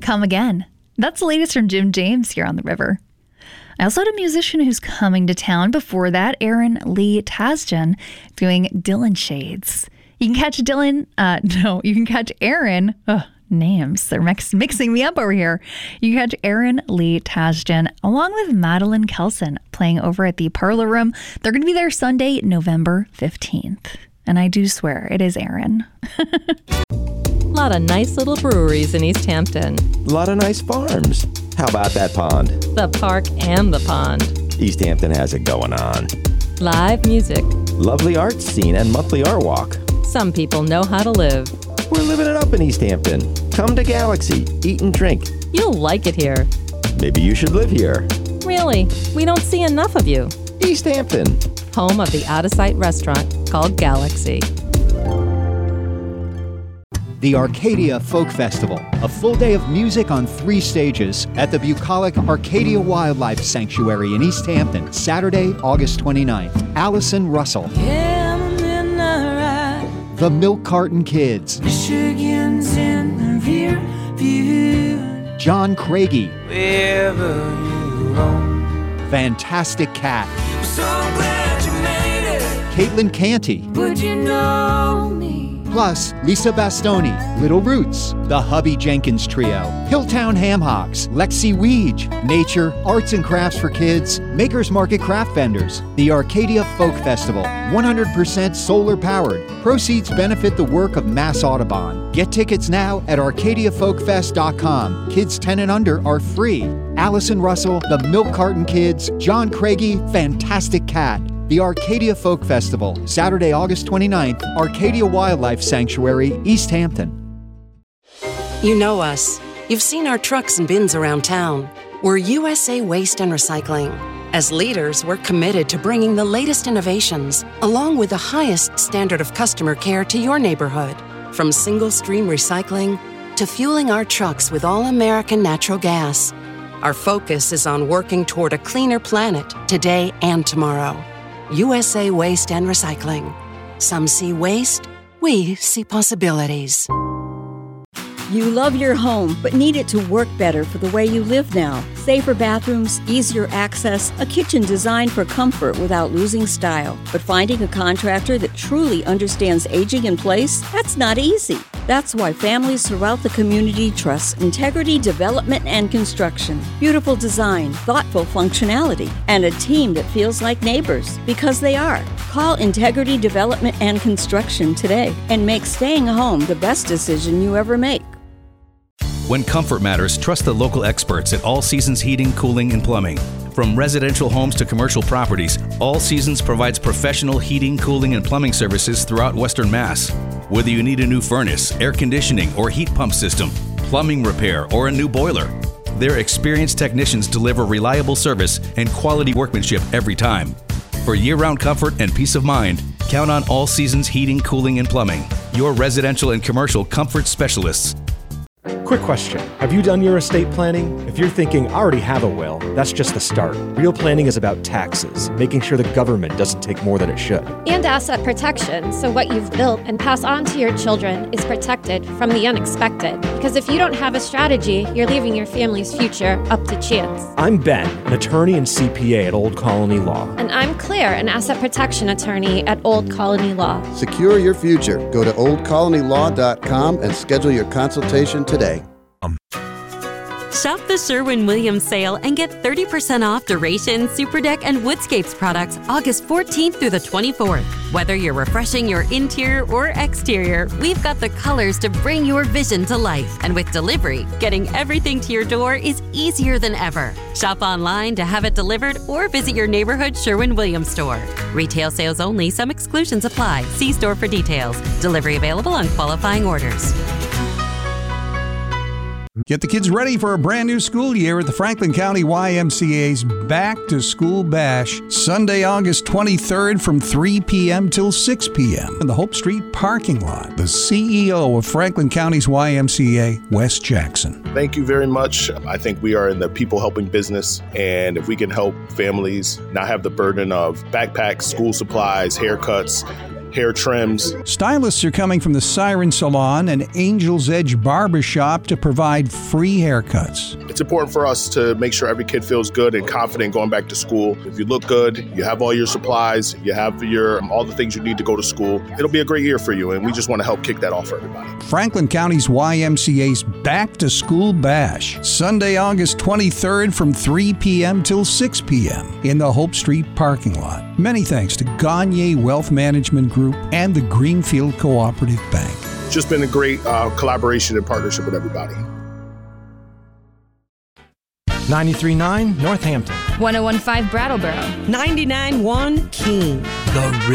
Come Again. That's the latest from Jim James here on The River. I also had a musician who's coming to town. Before that, Aaron Lee Tasjan doing Dylan Shades. You can catch you can catch Aaron. Names. They're mixing me up over here. You can catch Aaron Lee Tasjan along with Madeline Kelson playing over at the Parlor Room. They're going to be there Sunday, November 15th. And I do swear, it is Aaron. A lot of nice little breweries in East Hampton. A lot of nice farms. How about that pond? The park and the pond. East Hampton has it going on. Live music. Lovely art scene and monthly art walk. Some people know how to live. We're living it up in East Hampton. Come to Galaxy, eat and drink. You'll like it here. Maybe you should live here. Really, we don't see enough of you. East Hampton. Home of the out-of-sight restaurant called Galaxy. The Arcadia Folk Festival, a full day of music on 3 stages at the bucolic Arcadia Wildlife Sanctuary in East Hampton, Saturday, August 29th. Allison Russell. The Milk Carton Kids. Michigan's in the rear view. John Craigie. Wherever you roam. Fantastic Cat. I'm so glad you made it. Caitlin Canty. Would you know me? Plus, Lisa Bastoni, Little Roots, the Hubby Jenkins Trio, Hilltown Ham Hocks, Lexi Weege, Nature, Arts and Crafts for Kids, Makers Market Craft Vendors, the Arcadia Folk Festival, 100% solar powered. Proceeds benefit the work of Mass Audubon. Get tickets now at arcadiafolkfest.com. Kids 10 and under are free. Allison Russell, the Milk Carton Kids, John Craigie, Fantastic Cat. The Arcadia Folk Festival, Saturday, August 29th, Arcadia Wildlife Sanctuary, East Hampton. You know us. You've seen our trucks and bins around town. We're USA Waste and Recycling. As leaders, we're committed to bringing the latest innovations, along with the highest standard of customer care to your neighborhood. From single-stream recycling to fueling our trucks with all-American natural gas. Our focus is on working toward a cleaner planet today and tomorrow. USA Waste and Recycling. Some see waste, we see possibilities. You love your home, but need it to work better for the way you live now. Safer bathrooms, easier access, a kitchen designed for comfort without losing style. But finding a contractor that truly understands aging in place, that's not easy. That's why families throughout the community trust Integrity Development and Construction. Beautiful design, thoughtful functionality, and a team that feels like neighbors, because they are. Call Integrity Development and Construction today and make staying home the best decision you ever make. When comfort matters, trust the local experts at All Seasons Heating, Cooling, and Plumbing. From residential homes to commercial properties, All Seasons provides professional heating, cooling, and plumbing services throughout Western Mass. Whether you need a new furnace, air conditioning, or heat pump system, plumbing repair, or a new boiler, their experienced technicians deliver reliable service and quality workmanship every time. For year-round comfort and peace of mind, count on All Seasons Heating, Cooling, and Plumbing, your residential and commercial comfort specialists. Quick question. Have you done your estate planning? If you're thinking, I already have a will, that's just the start. Real planning is about taxes, making sure the government doesn't take more than it should. And asset protection, so what you've built and pass on to your children is protected from the unexpected. Because if you don't have a strategy, you're leaving your family's future up to chance. I'm Ben, an attorney and CPA at Old Colony Law. And I'm Claire, an asset protection attorney at Old Colony Law. Secure your future. Go to oldcolonylaw.com and schedule your consultation today. Shop the Sherwin-Williams sale and get 30% off Duration, Superdeck, and Woodscapes products August 14th through the 24th. Whether you're refreshing your interior or exterior, we've got the colors to bring your vision to life. And with delivery, getting everything to your door is easier than ever. Shop online to have it delivered or visit your neighborhood Sherwin-Williams store. Retail sales only. Some exclusions apply. See store for details. Delivery available on qualifying orders. Get the kids ready for a brand new school year at the Franklin County YMCA's Back to School Bash, Sunday, August 23rd from 3 p.m. till 6 p.m. in the Hope Street parking lot. The CEO of Franklin County's YMCA, Wes Jackson. Thank you very much. I think we are in the people helping business, and if we can help families not have the burden of backpacks, school supplies, haircuts, hair trims. Stylists are coming from the Siren Salon and Angel's Edge Barbershop to provide free haircuts. It's important for us to make sure every kid feels good and confident going back to school. If you look good, you have all your supplies, you have all the things you need to go to school, it'll be a great year for you, and we just want to help kick that off for everybody. Franklin County's YMCA's Back to School Bash, Sunday, August 23rd from 3 p.m. till 6 p.m. in the Hope Street parking lot. Many thanks to Gagne Wealth Management Group and the Greenfield Cooperative Bank. It's just been a great collaboration and partnership with everybody. 93.9 Northampton. 101.5 Brattleboro. 99.1 Keene. The